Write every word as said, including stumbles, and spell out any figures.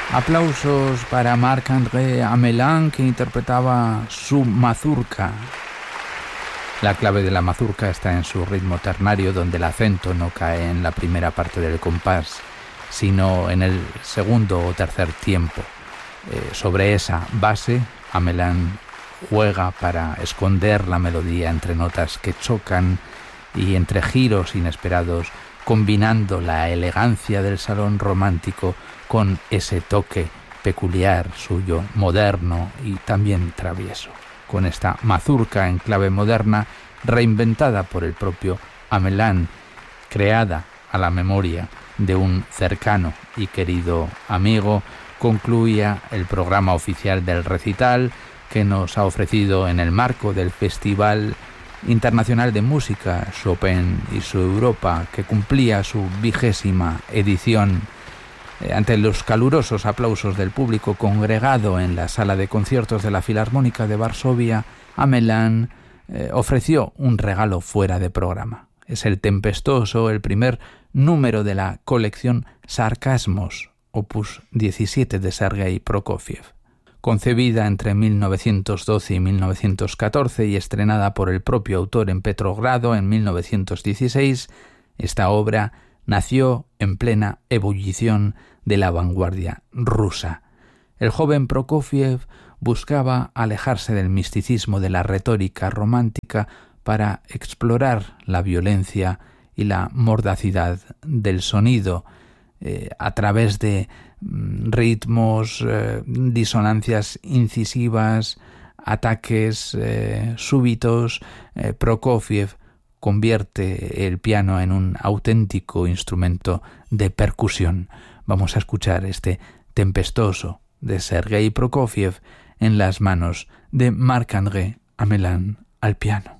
Aplausos para Marc-André Hamelin, que interpretaba su mazurca. La clave de la mazurca está en su ritmo ternario, donde el acento no cae en la primera parte del compás, sino en el segundo o tercer tiempo. Eh, sobre esa base, Hamelin juega para esconder la melodía entre notas que chocan y entre giros inesperados, combinando la elegancia del salón romántico con ese toque peculiar suyo, moderno y también travieso. Con esta mazurca en clave moderna, reinventada por el propio Hamelin, creada a la memoria de un cercano y querido amigo, concluía el programa oficial del recital que nos ha ofrecido en el marco del Festival Internacional de Música Chopin y su Europa, que cumplía su vigésima edición. Ante los calurosos aplausos del público congregado en la sala de conciertos de la Filarmónica de Varsovia, Hamelin eh, ofreció un regalo fuera de programa. Es el tempestoso, el primer número de la colección Sarcasmos, opus diecisiete de Sergei Prokofiev. Concebida entre mil novecientos doce y mil novecientos catorce y estrenada por el propio autor en Petrogrado en mil novecientos dieciséis, esta obra nació en plena ebullición de la vanguardia rusa. El joven Prokofiev buscaba alejarse del misticismo de la retórica romántica para explorar la violencia y la mordacidad del sonido eh, a través de mm, ritmos, eh, disonancias incisivas, ataques eh, súbitos. eh, Prokofiev convierte el piano en un auténtico instrumento de percusión. Vamos a escuchar este tempestoso de Sergei Prokofiev en las manos de Marc-André Hamelin al piano.